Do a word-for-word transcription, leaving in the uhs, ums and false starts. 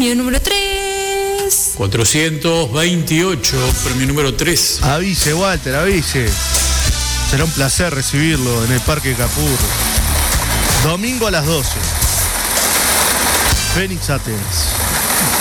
premio número tres. cuatrocientos veintiocho, premio número tres. Avise, Walter, avise. Será un placer recibirlo en el Parque Capurro. Domingo a las doce. Fénix Atenas.